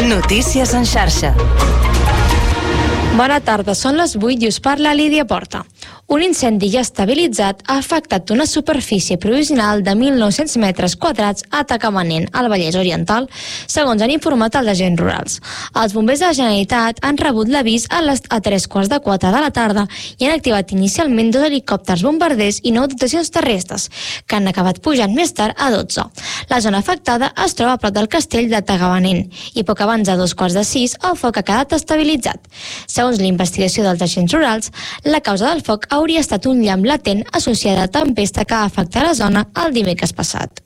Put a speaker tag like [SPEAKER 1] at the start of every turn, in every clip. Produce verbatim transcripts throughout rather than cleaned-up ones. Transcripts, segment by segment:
[SPEAKER 1] Notícies en xarxa.
[SPEAKER 2] Bona tarda, són les vuit i us parla Lídia Porta. Un incendi ja estabilitzat ha afectat una superfície provisional de mil nou-cents metres quadrats a Tagamanent, al Vallès Oriental, segons han informat els agents rurals. Els bombers de la Generalitat han rebut l'avís a, les, a tres quarts de quatre de la tarda i han activat inicialment dos helicòpters bombarders i nou dotacions terrestres, que han acabat pujant més tard a dotze. La zona afectada es troba a prop del castell de Tagamanent i poc abans de dos quarts de sis el foc ha quedat estabilitzat. Segons la investigació dels agents rurals, la causa del foc hauria estat un llamp latent associat a la tempesta que va afectar la zona el dimecres passat.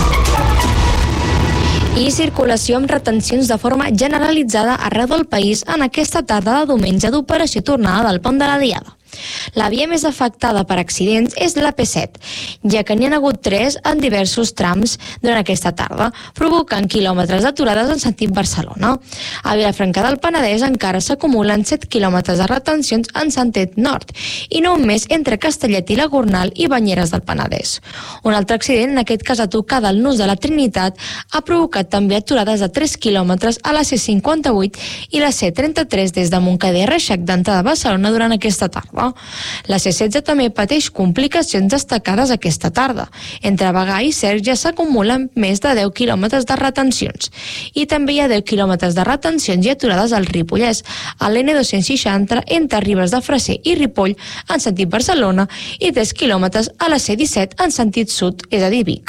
[SPEAKER 2] I circulació amb retencions de forma generalitzada arreu del país en aquesta tarda de diumenge d'operació tornada del pont de la Diada. La via més afectada per accidents és la P set, ja que n'hi ha hagut tres en diversos trams durant aquesta tarda, provocant quilòmetres d'aturades en sentit Barcelona. A Vilafranca del Penedès encara s'acumulen set quilòmetres de retencions en sentit nord, i només entre Castellet i la Gornal i Banyeres del Penedès. Un altre accident, en aquest cas a tocar del Nus de la Trinitat, ha provocat també aturades de tres quilòmetres a la C cinquanta-vuit i la C trenta-tres des de Montcada i Reixac d'entrada a Barcelona durant aquesta tarda. La C setze també pateix complicacions destacades aquesta tarda. Entre Bagà i Cercs ja s'acumulen més de deu quilòmetres de retencions. I també hi ha deu quilòmetres de retencions i aturades al Ripollès, a l'N dos-cents seixanta entre Ribes de Freser i Ripoll en sentit Barcelona i tres quilòmetres a la C disset en sentit sud, és a dir, Vic.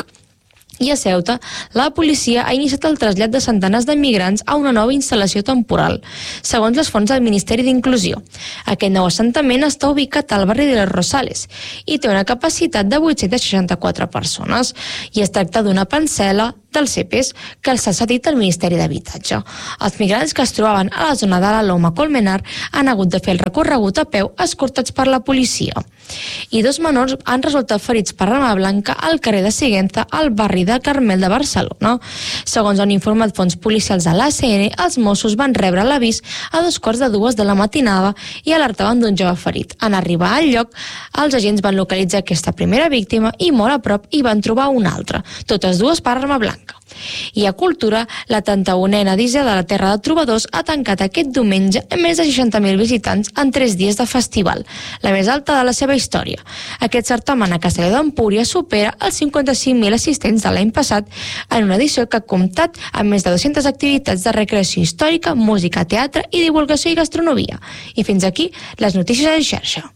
[SPEAKER 2] I a Ceuta, la policia ha iniciat el trasllat de centenars de migrants a una nova instal·lació temporal, segons les fonts del Ministeri d'Inclusió. Aquest nou assentament està ubicat al barri de los Rosales i té una capacitat de vuit-cents seixanta-quatre persones i es tracta d'una parcel·la del C E P E S que s'ha cedit al Ministeri d'Habitatge. Els migrants que es trobaven a la zona de la Loma Colmenar han hagut de fer el recorregut a peu escortats per la policia. I dos menors han resultat ferits per arma blanca al carrer de Sigüenza, al barri de Carmel de Barcelona. Segons han informat fonts policials de l'A C N, els Mossos van rebre l'avís a dos quarts de dues de la matinada i alertaven d'un jove ferit. En arribar al lloc, els agents van localitzar aquesta primera víctima i molt a prop hi van trobar una altra, totes dues per arma blanca. I a Cultura, la trenta-unena Diada de la Terra de Trobadors ha tancat aquest diumenge amb més de seixanta mil visitants en tres dies de festival, la més alta de la seva història. Aquest certamen a Castelló d'Empúries supera els cinquanta-cinc mil assistents de l'any passat en una edició que ha comptat amb més de dues-centes activitats de recreació històrica, música, teatre i divulgació i gastronomia. I fins aquí les notícies en xarxa.